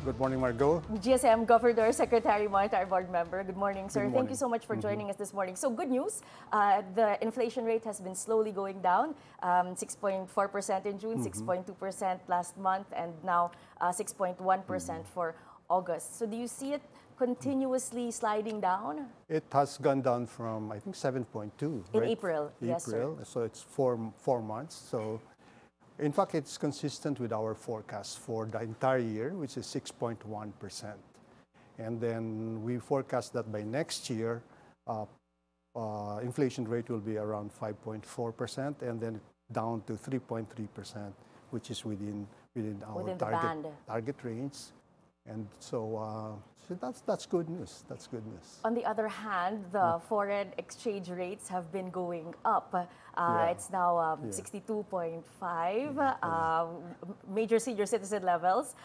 Good morning, Margot. GSM Governor, Secretary, Monetary Board Member. Good morning, sir. Good Thank you morning. so much for joining us this morning. So good news, the inflation rate has been slowly going down, 6.4% in June, 6.2% last month, and now 6.1% for August. So do you see it continuously sliding down? It has gone down from, I think, 7.2, In right? April, yes, sir. So it's four months. So in fact, it's consistent with our forecast for the entire year, which is 6.1%. And then we forecast that by next year, inflation rate will be around 5.4%, and then down to 3.3%, which is within our target range. And so that's good news. That's good news. On the other hand, the foreign exchange rates have been going up. It's now 62.5, major senior citizen levels.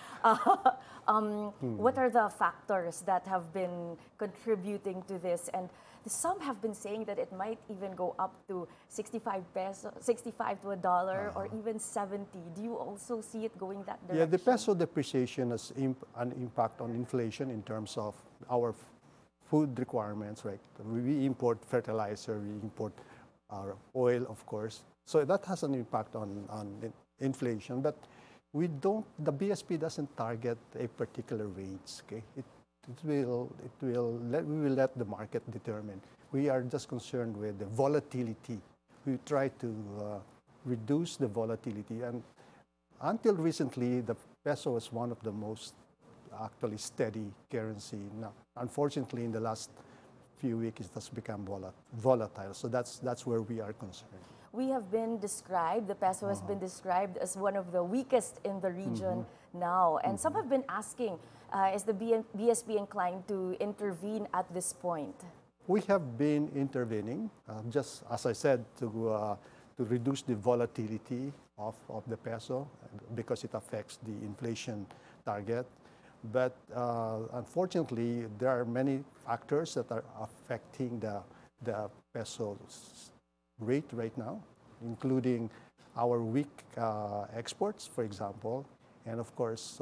What are the factors that have been contributing to this? And some have been saying that it might even go up to 65 pesos, 65 to a dollar, or even 70. Do you also see it going that direction? Yeah, the peso depreciation has an impact on inflation in terms of our food requirements, right? We import fertilizer, we import our oil, of course. So that has an impact on inflation, but we BSP doesn't target a particular range, okay? We will let the market determine. We are just concerned with the volatility. We try to reduce the volatility, and until recently, the peso was one of the most actually steady currency. Now, unfortunately, in the last few weeks, it has become volatile. So that's where we are concerned. We have been described, the peso has been described as one of the weakest in the region now. And some have been asking, is the BSP inclined to intervene at this point? We have been intervening, just as I said, to reduce the volatility of the peso because it affects the inflation target. But unfortunately, there are many factors that are affecting the peso's rate right now, including our weak exports, for example, and of course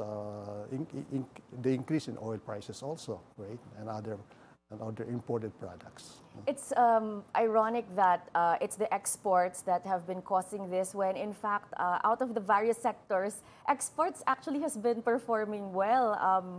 the increase in oil prices also, right, and other imported products. It's ironic that it's the exports that have been causing this, when in fact, out of the various sectors, exports actually has been performing well.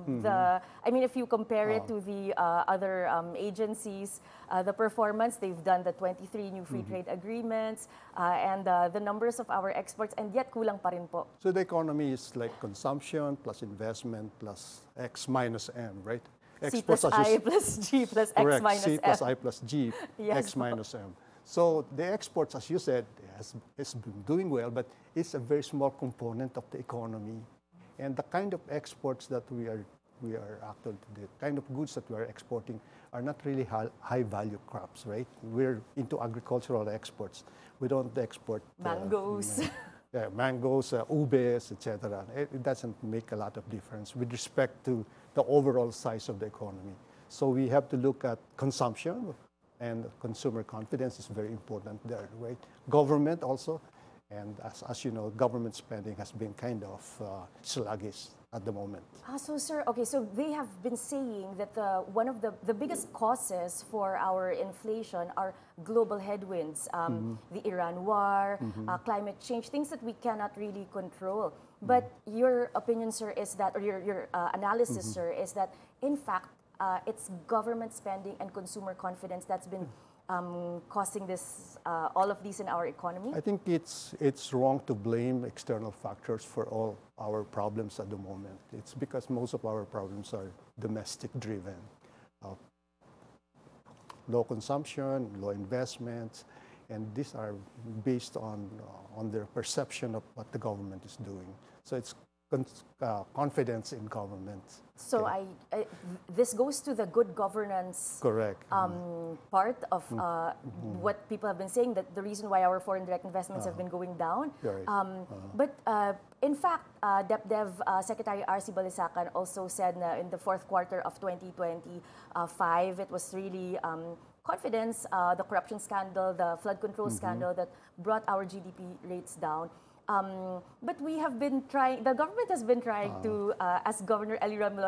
I mean, if you compare it to the other agencies, the performance, they've done the 23 new free trade agreements, and the numbers of our exports, and yet kulang pa rin po. So the economy is like consumption plus investment plus X minus M, right? C plus I plus G plus X minus M. C plus I plus G, Yes, X minus M. So the exports, as you said, has been doing well, but it's a very small component of the economy. And the kind of exports that we are actually, the kind of goods that we are exporting are not really high value crops, right? We're into agricultural exports. We don't export mangoes. Mangoes, ubes, etc. It doesn't make a lot of difference with respect to the overall size of the economy. So we have to look at consumption, and consumer confidence is very important there, right? Government also, and as you know, government spending has been kind of sluggish at the moment. So sir, okay, so they have been saying that one of the biggest causes for our inflation are global headwinds, the Iran war, climate change, things that we cannot really control. But your opinion, sir, is that, or your analysis, sir, is that in fact, it's government spending and consumer confidence that's been causing this, all of these in our economy? I think it's wrong to blame external factors for all our problems at the moment. It's because most of our problems are domestic driven. Low consumption, low investments, and these are based on their perception of what the government is doing. So it's confidence in government. So this goes to the good governance correct part of what people have been saying, that the reason why our foreign direct investments have been going down. Right. But in fact, DepDev Secretary R.C. Balisacan also said in the fourth quarter of 2025, it was really confidence, the corruption scandal, the flood control scandal that brought our GDP rates down. But we have been trying, the government has been trying to, as Governor Eli Romulo